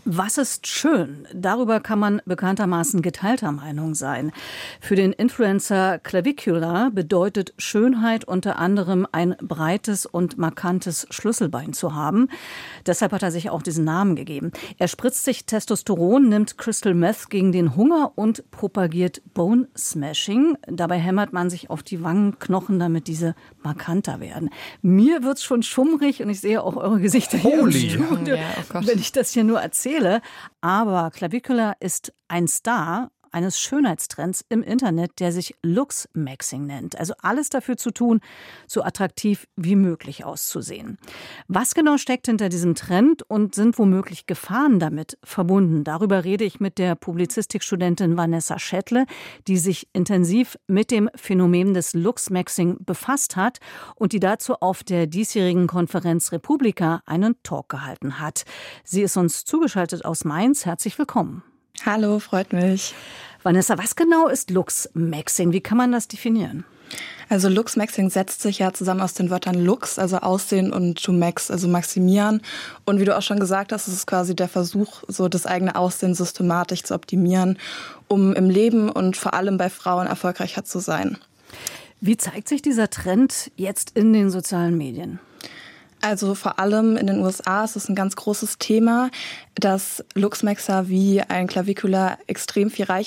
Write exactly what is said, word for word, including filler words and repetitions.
Was ist schön? Darüber kann man bekanntermaßen geteilter Meinung sein. Für den Influencer Clavicula bedeutet Schönheit unter anderem ein breites und markantes Schlüsselbein zu haben. Deshalb hat er sich auch diesen Namen gegeben. Er spritzt sich Testosteron, nimmt Crystal Meth gegen den Hunger und propagiert Bone Smashing. Dabei hämmert man sich auf die Wangenknochen, damit diese markanter werden. Mir wird's schon schummrig und ich sehe auch eure Gesichter hier im Studio, ja, oh wenn ich das hier nur erzähle. Aber Clavicula ist ein Star eines Schönheitstrends im Internet, der sich Looks-Maxing nennt. Also alles dafür zu tun, so attraktiv wie möglich auszusehen. Was genau steckt hinter diesem Trend und sind womöglich Gefahren damit verbunden? Darüber rede ich mit der Publizistikstudentin Vanessa Schettle, die sich intensiv mit dem Phänomen des Looks-Maxing befasst hat und die dazu auf der diesjährigen Konferenz Republika einen Talk gehalten hat. Sie ist uns zugeschaltet aus Mainz. Herzlich willkommen. Hallo, freut mich. Vanessa, was genau ist Looks-Maxing? Wie kann man das definieren? Also Looks-Maxing setzt sich ja zusammen aus den Wörtern Looks, also Aussehen, und to max, also maximieren. Und wie du auch schon gesagt hast, ist es quasi der Versuch, so das eigene Aussehen systematisch zu optimieren, um im Leben und vor allem bei Frauen erfolgreicher zu sein. Wie zeigt sich dieser Trend jetzt in den sozialen Medien? Also vor allem in den U S A ist es ein ganz großes Thema, dass Looksmaxer wie ein Clavicula extrem viel Reichweite